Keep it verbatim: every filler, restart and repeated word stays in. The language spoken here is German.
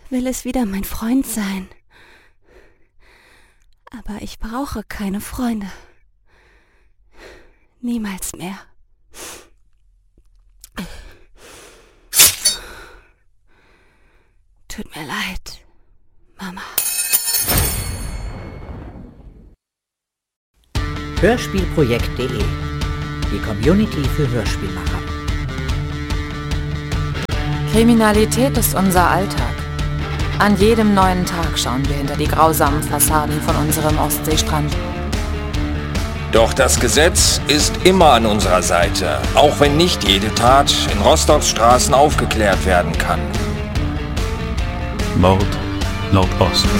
will es wieder mein Freund sein. Aber ich brauche keine Freunde. Niemals mehr. Tut mir leid, Mama. Hörspielprojekt punkt de. Die Community für Hörspielmacher. Kriminalität ist unser Alltag. An jedem neuen Tag schauen wir hinter die grausamen Fassaden von unserem Ostseestrand. Doch das Gesetz ist immer an unserer Seite, auch wenn nicht jede Tat in Rostocks Straßen aufgeklärt werden kann. Mord Nordost.